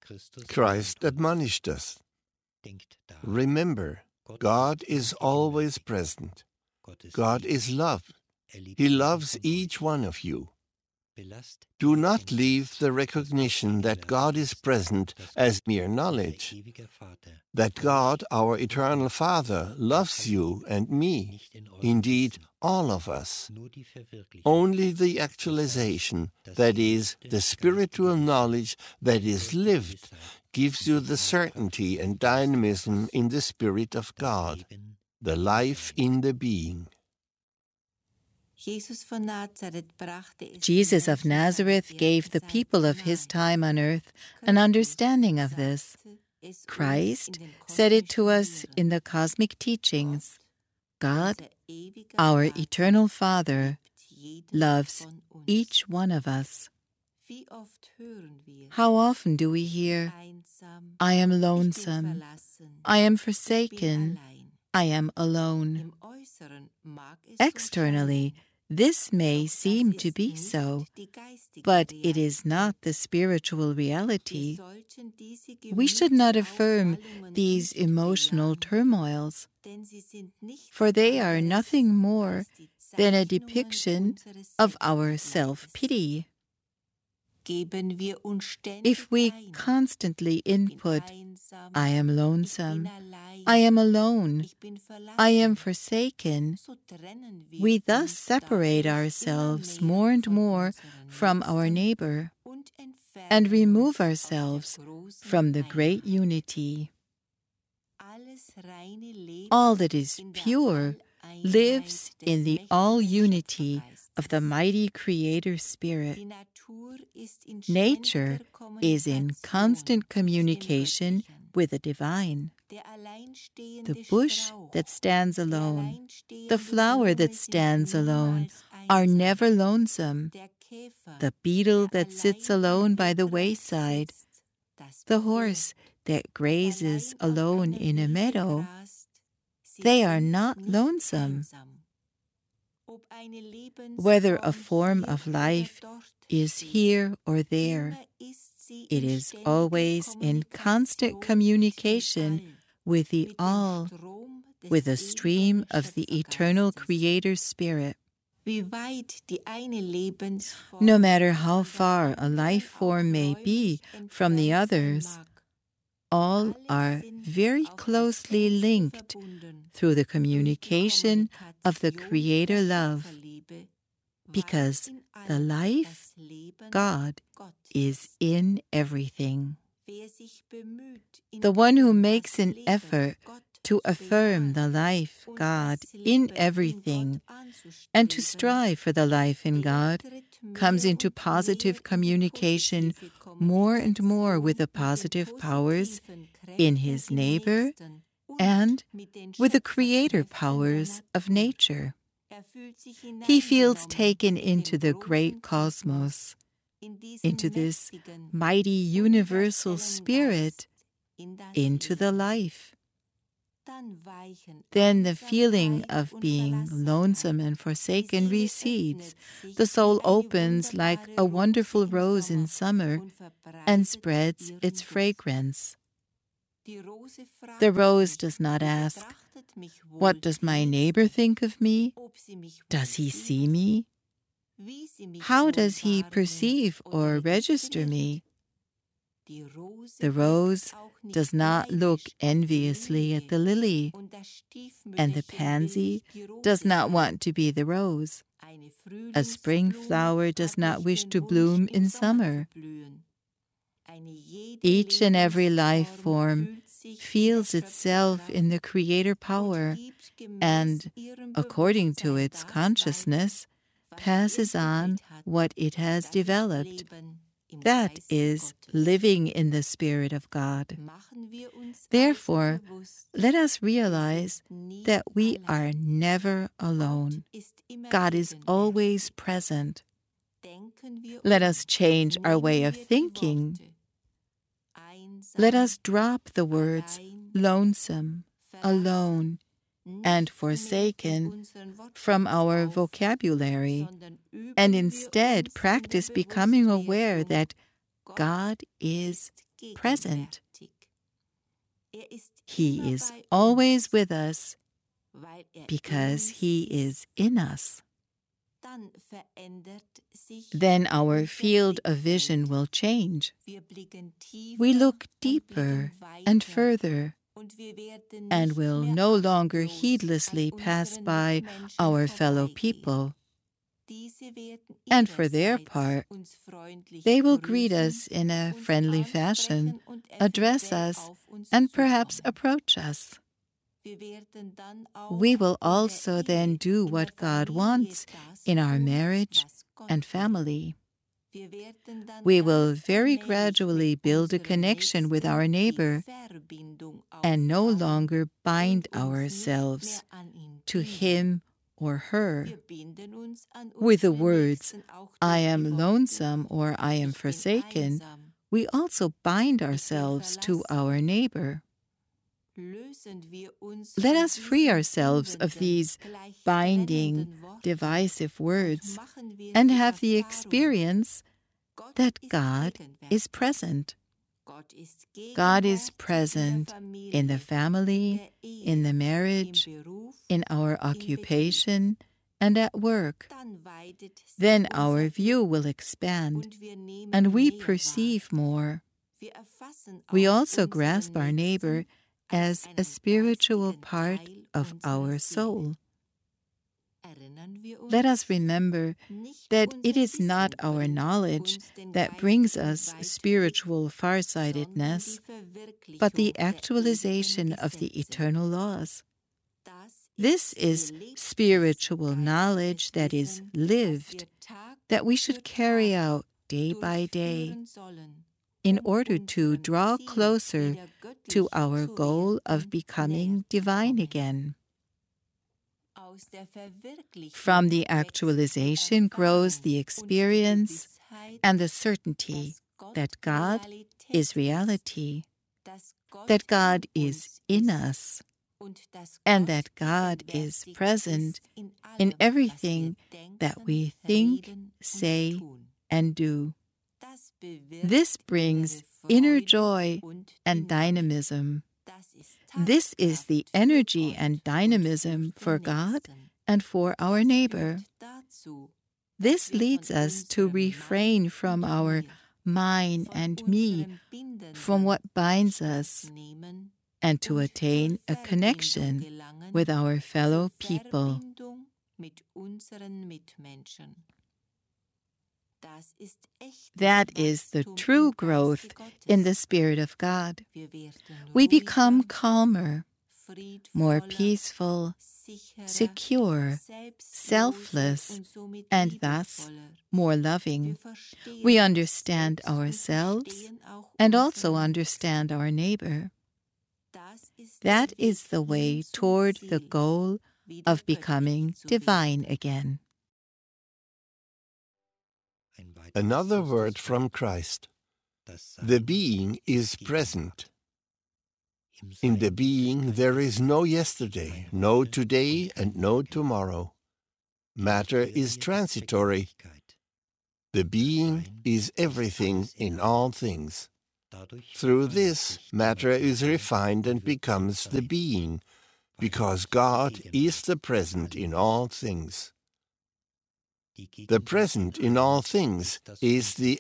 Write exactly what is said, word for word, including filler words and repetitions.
Christ admonished us. Remember, God is always present. God is love. He loves each one of you. Do not leave the recognition that God is present as mere knowledge, that God, our eternal Father, loves you and me, indeed all of us. Only the actualization, that is, the spiritual knowledge that is lived, gives you the certainty and dynamism in the Spirit of God, the life in the being. Jesus of Nazareth gave the people of his time on earth an understanding of this. Christ said it to us in the cosmic teachings. God, our eternal Father, loves each one of us. How often do we hear, I am lonesome, I am forsaken, I am alone. Externally, this may seem to be so, but it is not the spiritual reality. We should not affirm these emotional turmoils, for they are nothing more than a depiction of our self-pity. If we constantly input, I am lonesome, I am alone, I am forsaken, we thus separate ourselves more and more from our neighbor and remove ourselves from the great unity. All that is pure lives in the all-unity of the mighty Creator Spirit. Nature is in constant communication with the divine. The bush that stands alone, the flower that stands alone, are never lonesome. The beetle that sits alone by the wayside, the horse that grazes alone in a meadow, they are not lonesome. Whether a form of life is here or there, it is always in constant communication with the All, with the stream of the eternal Creator Spirit. No matter how far a life form may be from the others, all are very closely linked through the communication of the Creator love, because the life, God, is in everything. The one who makes an effort to affirm the life, God, in everything, and to strive for the life in God, comes into positive communication more and more with the positive powers in his neighbor and with the creator powers of nature. He feels taken into the great cosmos, into this mighty universal spirit, into the life. Then the feeling of being lonesome and forsaken recedes. The soul opens like a wonderful rose in summer and spreads its fragrance. The rose does not ask, what does my neighbor think of me? Does he see me? How does he perceive or register me? The rose does not look enviously at the lily, and the pansy does not want to be the rose. A spring flower does not wish to bloom in summer. Each and every life form feels itself in the Creator power and, according to its consciousness, passes on what it has developed. That is living in the Spirit of God. Therefore, let us realize that we are never alone. God is always present. Let us change our way of thinking. Let us drop the words lonesome, alone, and forsaken from our vocabulary, and instead practice becoming aware that God is present. He is always with us because He is in us. Then our field of vision will change. We look deeper and further, and will no longer heedlessly pass by our fellow people. And for their part, they will greet us in a friendly fashion, address us, and perhaps approach us. We will also then do what God wants in our marriage and family. We will very gradually build a connection with our neighbor and no longer bind ourselves to him or her with the words, I am lonesome or I am forsaken. We also bind ourselves to our neighbor. Let us free ourselves of these binding, divisive words and have the experience that God is present. God is present in the family, in the marriage, in our occupation, and at work. Then our view will expand, and we perceive more. We also grasp our neighbor as a spiritual part of our soul. Let us remember that it is not our knowledge that brings us spiritual farsightedness, but the actualization of the eternal laws. This is spiritual knowledge that is lived, that we should carry out day by day, in order to draw closer to our goal of becoming divine again. From the actualization grows the experience and the certainty that God is reality, that God is in us, and that God is present in everything that we think, say, and do. This brings inner joy and dynamism. This is the energy and dynamism for God and for our neighbor. This leads us to refrain from our mine and me, from what binds us, and to attain a connection with our fellow people. That is the true growth in the Spirit of God. We become calmer, more peaceful, secure, selfless, and thus more loving. We understand ourselves and also understand our neighbor. That is the way toward the goal of becoming divine again. Another word from Christ. The being is present. In the being there is no yesterday, no today, and no tomorrow. Matter is transitory. The being is everything in all things. Through this, matter is refined and becomes the being, because God is the present in all things. The present in all things is the